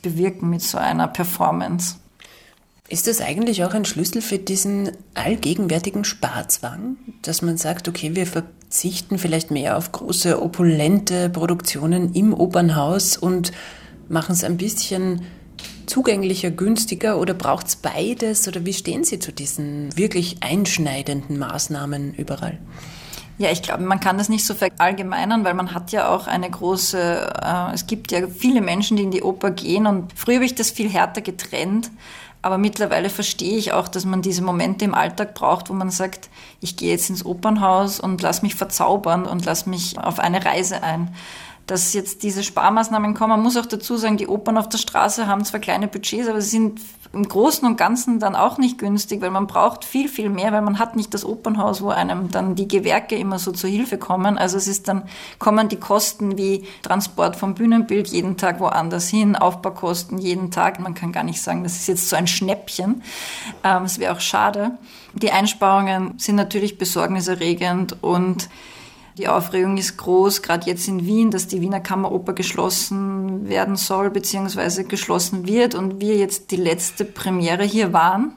bewirken mit so einer Performance. Ist das eigentlich auch ein Schlüssel für diesen allgegenwärtigen Sparzwang, dass man sagt, okay, wir verzichten vielleicht mehr auf große, opulente Produktionen im Opernhaus und machen es ein bisschen zugänglicher, günstiger, oder braucht es beides? Oder wie stehen Sie zu diesen wirklich einschneidenden Maßnahmen überall? Ja, ich glaube, man kann das nicht so verallgemeinern, weil man hat ja auch eine große, es gibt ja viele Menschen, die in die Oper gehen, und früher habe ich das viel härter getrennt, aber mittlerweile verstehe ich auch, dass man diese Momente im Alltag braucht, wo man sagt, ich gehe jetzt ins Opernhaus und lass mich verzaubern und lass mich auf eine Reise ein. Dass jetzt diese Sparmaßnahmen kommen, man muss auch dazu sagen, die Opern auf der Straße haben zwar kleine Budgets, aber sie sind im Großen und Ganzen dann auch nicht günstig, weil man braucht viel, viel mehr, weil man hat nicht das Opernhaus, wo einem dann die Gewerke immer so zur Hilfe kommen. Also es ist dann, kommen die Kosten wie Transport vom Bühnenbild jeden Tag woanders hin, Aufbaukosten jeden Tag. Man kann gar nicht sagen, das ist jetzt so ein Schnäppchen. Es wäre auch schade. Die Einsparungen sind natürlich besorgniserregend, und die Aufregung ist groß, gerade jetzt in Wien, dass die Wiener Kammeroper geschlossen werden soll bzw. geschlossen wird, und wir jetzt die letzte Premiere hier waren,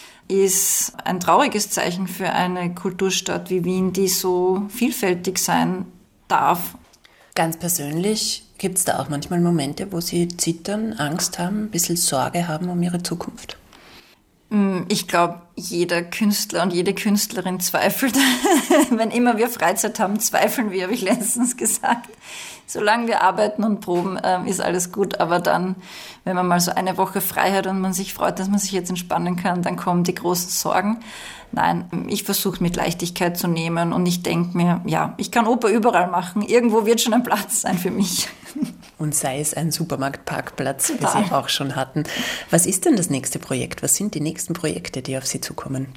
ist ein trauriges Zeichen für eine Kulturstadt wie Wien, die so vielfältig sein darf. Ganz persönlich, gibt es da auch manchmal Momente, wo Sie zittern, Angst haben, ein bisschen Sorge haben um Ihre Zukunft? Ich glaube, jeder Künstler und jede Künstlerin zweifelt. Wenn immer wir Freizeit haben, zweifeln wir, habe ich letztens gesagt. Solange wir arbeiten und proben, ist alles gut. Aber dann, wenn man mal so eine Woche frei hat und man sich freut, dass man sich jetzt entspannen kann, dann kommen die großen Sorgen. Nein, ich versuche mit Leichtigkeit zu nehmen, und ich denke mir, ja, ich kann Oper überall machen. Irgendwo wird schon ein Platz sein für mich. Und sei es ein Supermarktparkplatz, wie Sie auch schon hatten. Was ist denn das nächste Projekt? Was sind die nächsten Projekte, die auf Sie zukommen?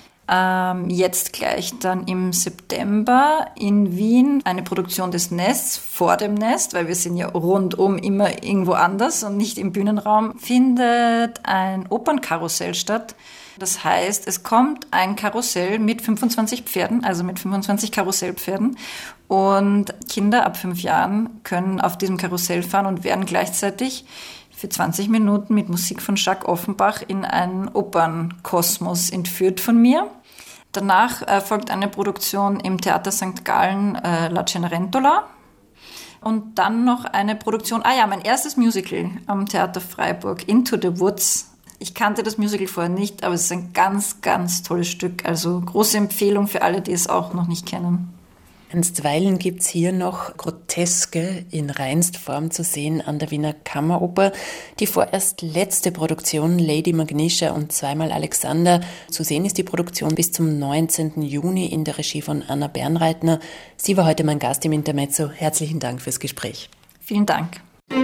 Jetzt gleich dann im September in Wien eine Produktion des Nests, vor dem Nest, weil wir sind ja rundum immer irgendwo anders und nicht im Bühnenraum, findet ein Opernkarussell statt. Das heißt, es kommt ein Karussell mit 25 Pferden, also mit 25 Karussellpferden, und Kinder ab 5 Jahren können auf diesem Karussell fahren und werden gleichzeitig für 20 Minuten mit Musik von Jacques Offenbach in einen Opernkosmos entführt von mir. Danach folgt eine Produktion im Theater St. Gallen, La Cenerentola. Und dann noch eine Produktion, mein erstes Musical am Theater Freiburg, Into the Woods. Ich kannte das Musical vorher nicht, aber es ist ein ganz, ganz tolles Stück. Also große Empfehlung für alle, die es auch noch nicht kennen. Einstweilen gibt es hier noch Groteske in reinst Form zu sehen an der Wiener Kammeroper. Die vorerst letzte Produktion, Lady Magnesia und zweimal Alexander. Zu sehen ist die Produktion bis zum 19. Juni in der Regie von Anna Bernreitner. Sie war heute mein Gast im Intermezzo. Herzlichen Dank fürs Gespräch. Vielen Dank.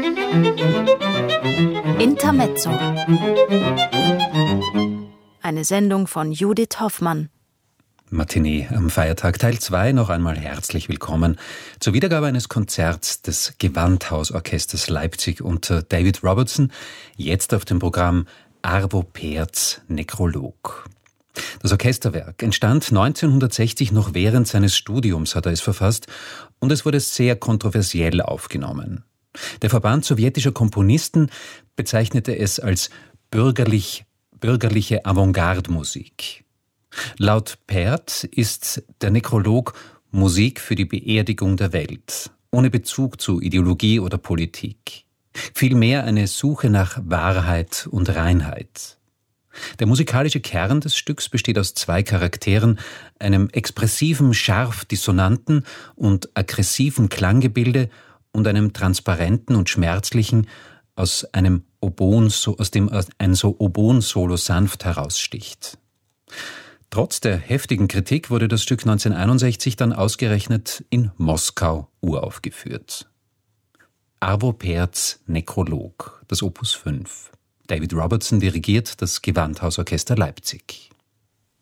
Intermezzo. Eine Sendung von Judith Hoffmann. Matinee am Feiertag Teil 2, noch einmal herzlich willkommen zur Wiedergabe eines Konzerts des Gewandhausorchesters Leipzig unter David Robertson, jetzt auf dem Programm Arvo Pärts Nekrolog. Das Orchesterwerk entstand 1960 noch während seines Studiums, hat er es verfasst, und es wurde sehr kontroversiell aufgenommen. Der Verband sowjetischer Komponisten bezeichnete es als bürgerliche Avantgarde-Musik. Laut Pärt ist der Nekrolog Musik für die Beerdigung der Welt, ohne Bezug zu Ideologie oder Politik. Vielmehr eine Suche nach Wahrheit und Reinheit. Der musikalische Kern des Stücks besteht aus 2 Charakteren, einem expressiven, scharf dissonanten und aggressiven Klanggebilde und einem transparenten und schmerzlichen, aus dem ein Oboen-Solo sanft heraussticht. Trotz der heftigen Kritik wurde das Stück 1961 dann ausgerechnet in Moskau uraufgeführt. Arvo Pärts Nekrolog, das Opus 5. David Robertson dirigiert das Gewandhausorchester Leipzig.